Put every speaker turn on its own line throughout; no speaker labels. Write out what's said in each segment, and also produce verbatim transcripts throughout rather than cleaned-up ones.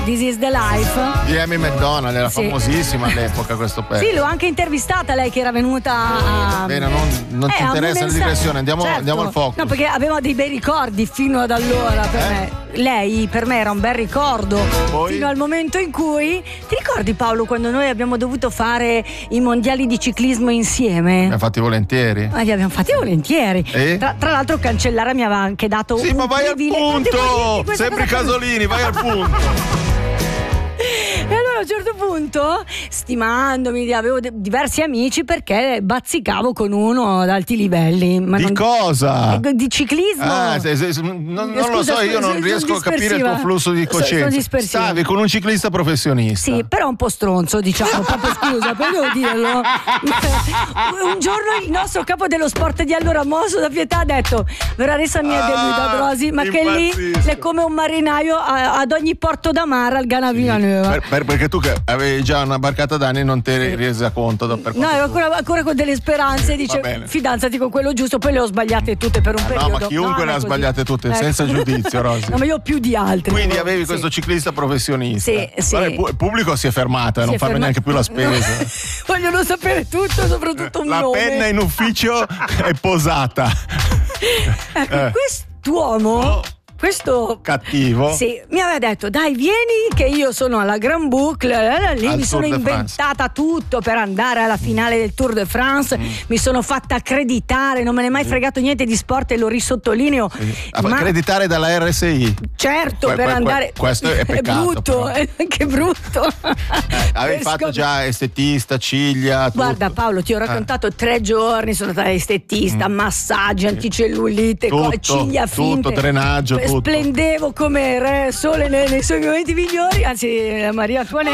This is the Life
di Amy McDonald, era
sì.
famosissima all'epoca questo pezzo.
Sì, l'ho anche intervistata lei che era venuta a...
Bene, non, non
eh,
ci interessa la digressione, andiamo,
certo.
andiamo al focus.
No, perché aveva dei bei ricordi fino ad allora per
eh?
me. Lei per me era un bel ricordo.
Poi?
Fino al momento in cui ti ricordi, Paolo, quando noi abbiamo dovuto fare i mondiali di ciclismo insieme?
Mi ha fatti volentieri.
Ma li abbiamo fatti volentieri.
E?
Tra, tra l'altro Cancellara mi aveva anche dato
sì,
un
ma vai al punto. Sempre Casolini, vai al punto.
E allora a un certo punto, stimandomi, avevo de- diversi amici perché bazzicavo con uno ad alti livelli. Ma
di
non...
cosa?
Di ciclismo.
Ah, se, se, se, non, non
Scusa,
lo so,
scusa,
io non
sono
riesco a capire il tuo flusso di
Sono-
coscienza.
sono dispersiva.
Stavi con un ciclista professionista.
Sì, però un po' stronzo, diciamo, proprio scusa, però devo dirlo. Un giorno il nostro capo dello sport di allora, Mosso da Pietà, ha detto: Veraressa mia
Ah,
De lui da Drosi, ma che lì
impazzisco.
è come un marinaio a- ad ogni porto da mare al Gana Villanueva.
Per, per, perché tu che avevi già una barcata d'anni non ti eri resa conto da per
No, ero ancora, ancora con delle speranze, dice
bene.
fidanzati con quello giusto, poi le ho sbagliate tutte per un
Ah,
periodo.
no, ma chiunque
No,
le ha
così.
sbagliate tutte,
Ecco.
senza giudizio, Rosy.
No, ma io più di altri.
Quindi
no?
avevi
Sì.
questo ciclista professionista.
Sì, sì.
Guarda, il pu- il pubblico si è fermato e
Si
non
è
fa
ferma-
neanche più la spesa.
No. Vogliono sapere tutto, soprattutto un
La
nome.
penna in ufficio è posata.
Ecco,
Eh.
quest'uomo,
Oh.
questo
Cattivo.
sì, mi aveva detto: dai, vieni che io sono alla Grand Boucle, eh, lì
Al
mi sono
Tour de
inventata tutto per andare alla finale del Tour de France,
Mm.
mi sono fatta accreditare, non me ne è mai fregato niente di sport e lo risottolineo.
A
Ma
accreditare dalla R S I.
certo,
Que-
per
que-
andare
questo è peccato,
brutto,
però.
è anche brutto.
Avevi
Per
fatto
scop-
già estetista, ciglia, tutto.
Guarda Paolo, ti ho raccontato tre giorni, sono stata estetista, massaggi, anticellulite, co-
Mm. Tutto,
ciglia
tutto,
finte,
drenaggio,
Sp-
tutto.
Splendevo come re sole nei, nei suoi momenti migliori, anzi la Maria Antoinette.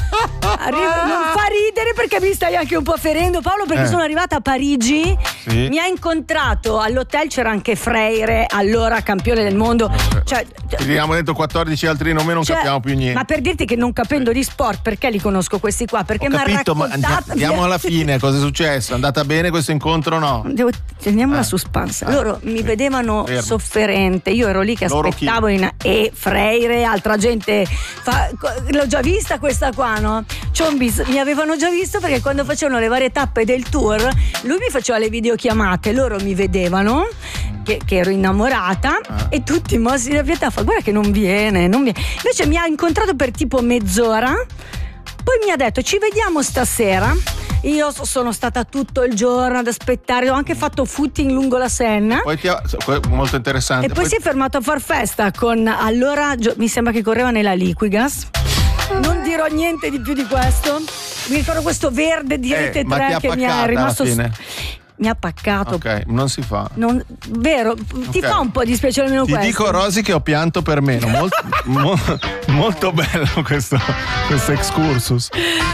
Arri- non fa ridere perché mi stai anche un po' ferendo, Paolo, perché
Eh.
sono arrivata a Parigi,
Sì.
mi ha incontrato all'hotel, c'era anche Freire, allora campione del mondo. Cioè,
Ti tiriamo dentro quattordici altri nomi, non
cioè,
capiamo più niente.
ma per dirti che non capendo di sport, perché li conosco questi qua? Perché
Ho
mi ha
capito, ma
raccontato.
andia- andiamo alla fine, cosa è successo? È andata bene questo incontro o no?
Devo, teniamo la
Eh.
suspense.
Eh.
Loro mi
Sì.
vedevano
Fermo.
sofferente. Io ero lì che
Loro
aspettavo in, e Freire, altra gente. Fa, l'ho già vista questa qua, no? Ciombis mi avevano già visto perché quando facevano le varie tappe del tour, lui mi faceva le videochiamate, loro mi vedevano. Che, che ero innamorata
Ah.
e tutti mossi da pietà. Fa, guarda che non viene, non viene. Invece mi ha incontrato per tipo mezz'ora. Poi mi ha detto: ci vediamo stasera. Io so- sono stata tutto il giorno ad aspettare, ho anche fatto footing lungo la Senna.
Poi ti ha, molto interessante.
E poi si è fermato a far festa con, allora gio- mi sembra che correva nella Liquigas. Non dirò niente di più di questo. Mi ricordo questo verde di
Eh,
Rete
ma ti
tre
ha
che mi
paccata
è
alla
rimasto.
fine?
Mi ha paccato.
Ok, non si fa.
Non- vero, ti
Ok.
fa un po' dispiacere almeno
Ti
questo.
dico, Rosy, che ho pianto per meno. Molto, mo- molto bello questo, questo excursus.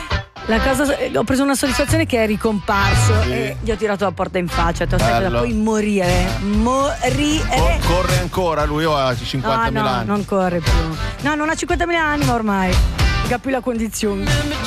La cosa, ho preso una soddisfazione che è ricomparso
Sì.
e gli ho tirato la porta in faccia. Ho detto: sai cosa,
Bello.
puoi morire. Morire.
Cor- corre ancora lui o ha cinquantamila
Ah, no,
anni?
non corre più. No, non ha cinquantamila anni, ma ormai. Capi la condizione.